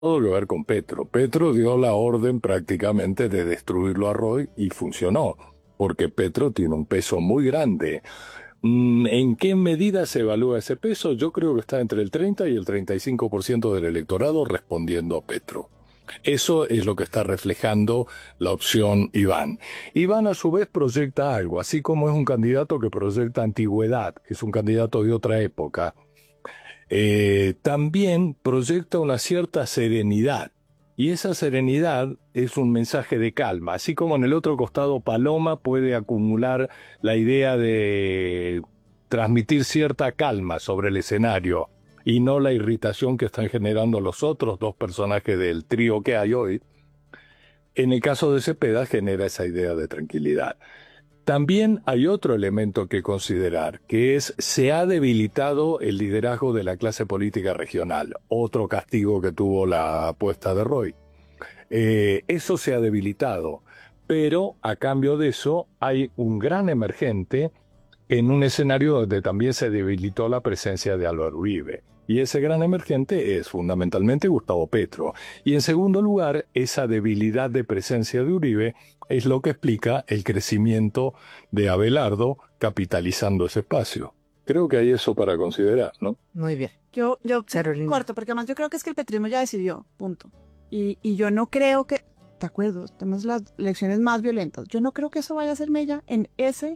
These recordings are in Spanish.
todo que ver con Petro. Petro dio la orden prácticamente de destruirlo a Roy y funcionó, porque Petro tiene un peso muy grande. ¿En qué medida se evalúa ese peso? Yo creo que está entre el 30 y el 35% del electorado respondiendo a Petro. Eso es lo que está reflejando la opción Iván. Iván a su vez proyecta algo, así como es un candidato que proyecta antigüedad, que es un candidato de otra época, también proyecta una cierta serenidad. Y esa serenidad es un mensaje de calma, así como en el otro costado Paloma puede acumular la idea de transmitir cierta calma sobre el escenario y no la irritación que están generando los otros dos personajes del trío que hay hoy. En el caso de Cepeda genera esa idea de tranquilidad. También hay otro elemento que considerar, que es se ha debilitado el liderazgo de la clase política regional, otro castigo que tuvo la apuesta de Roy. Eso se ha debilitado, pero a cambio de eso hay un gran emergente en un escenario donde también se debilitó la presencia de Álvaro Uribe. Y ese gran emergente es fundamentalmente Gustavo Petro. Y en segundo lugar, esa debilidad de presencia de Uribe es lo que explica el crecimiento de Abelardo capitalizando ese espacio. Creo que hay eso para considerar, ¿no? Muy bien. Yo Carolina. corto, porque además yo creo que es que el petrismo ya decidió, punto. Y yo no creo que, de acuerdo, tenemos las elecciones más violentas. Yo no creo que eso vaya a ser mella en esa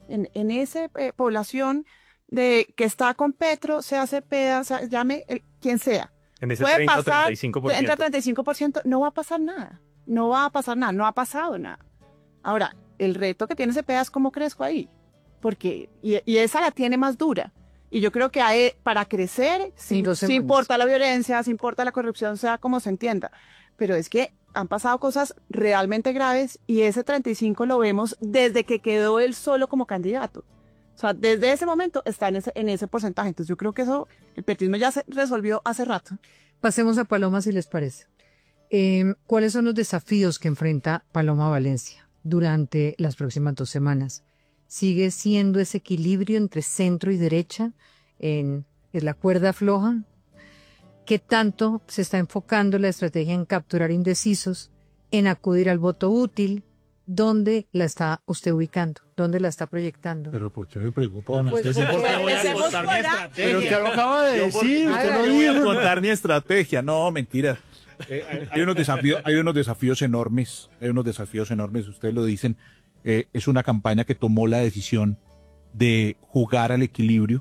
población de que está con Petro, sea Cepeda, llame quien sea. En ese Puede 30 o pasar, 35%. entre 35%, no va a pasar nada. No va a pasar nada, no ha pasado nada. Ahora, el reto que tiene Cepeda es cómo crezco ahí. Porque, y esa la tiene más dura. Y yo creo que para crecer, sí importa la violencia, sí importa la corrupción, sea como se entienda. Pero es que han pasado cosas realmente graves y ese 35 lo vemos desde que quedó él solo como candidato. O sea, desde ese momento está en ese porcentaje. Entonces yo creo que eso, el petrismo ya se resolvió hace rato. Pasemos a Paloma, si les parece. ¿Cuáles son los desafíos que enfrenta Paloma Valencia durante las próximas 2 semanas? ¿Sigue siendo ese equilibrio entre centro y derecha? ¿Es la cuerda floja? ¿Qué tanto se está enfocando la estrategia en capturar indecisos, en acudir al voto útil? ¿Dónde la está usted ubicando? ¿Dónde la está proyectando? Pero ¿por qué me preocupa? Pues Yo sé por qué voy a empecemos contar mi por ahí. estrategia. Pero usted lo acaba de decir, usted lo Voy a dijo. contar mi estrategia. No, mentira. Hay unos desafíos enormes. Hay unos desafíos enormes. Ustedes lo dicen. Es una campaña que tomó la decisión de jugar al equilibrio.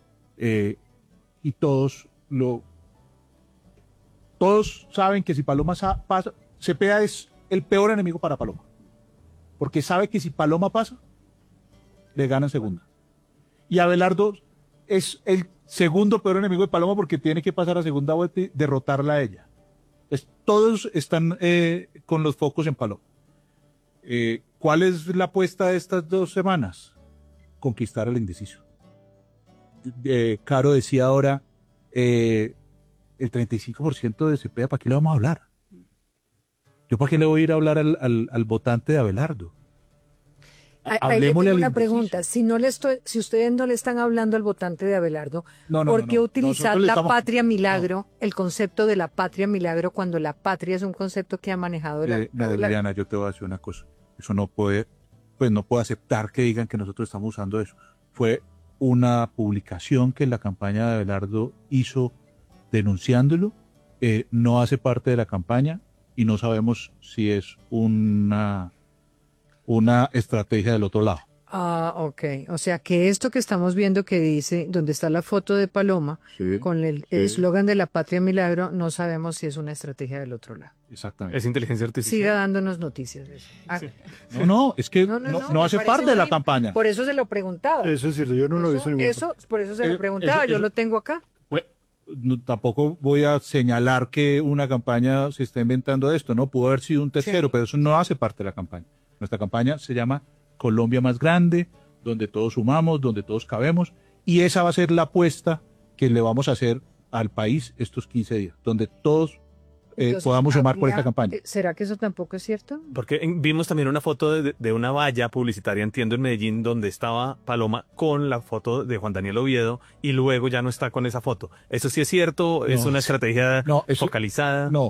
Y todos saben que si Paloma pasa, Cepeda es el peor enemigo para Paloma. Porque sabe que si Paloma pasa, le gana en segunda. Y Abelardo es el segundo peor enemigo de Paloma porque tiene que pasar a segunda vuelta y derrotarla a ella. Entonces, todos están con los focos en Paloma. ¿Cuál es la apuesta de estas 2 semanas? Conquistar al indeciso. Caro decía ahora, el 35% de Cepeda, ¿para qué le vamos a hablar? ¿Yo para qué le voy a ir a hablar al votante de Abelardo? Ahí le tengo una pregunta. Si ustedes no le están hablando al votante de Abelardo, ¿por qué utilizar la patria milagro, el concepto de la patria milagro, cuando la patria es un concepto que ha manejado Liliana, yo te voy a decir una cosa. Eso no puede aceptar que digan que nosotros estamos usando eso. Fue una publicación que la campaña de Abelardo hizo denunciándolo. No hace parte de la campaña y no sabemos si es una estrategia del otro lado. Ah, ok. O sea que esto que estamos viendo que dice, donde está la foto de Paloma, Sí, con el eslogan de la patria milagro, no sabemos si es una estrategia del otro lado. Exactamente. Es inteligencia artificial. Siga dándonos noticias de eso. No, es que No no hace me parte parece de la muy- campaña. Por eso se lo preguntaba. Eso es cierto, yo no lo he visto en ningún Por eso se lo preguntaba, yo lo tengo acá. Tampoco voy a señalar que una campaña se está inventando esto, ¿no? Pudo haber sido un tercero, pero eso no hace parte de la campaña. Nuestra campaña se llama Colombia Más Grande, donde todos sumamos, donde todos cabemos, y esa va a ser la apuesta que le vamos a hacer al país estos 15 días, donde todos Entonces, podamos sumar por habría- esta campaña. ¿Será que eso tampoco es cierto? Porque vimos también una foto de una valla publicitaria, entiendo, en Medellín, donde estaba Paloma con la foto de Juan Daniel Oviedo y luego ya no está con esa foto. ¿Eso sí es cierto? ¿Es No, una estrategia no, eso- focalizada? No,